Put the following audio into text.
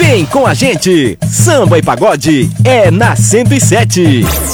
Vem com a gente, Samba e Pagode é na 107.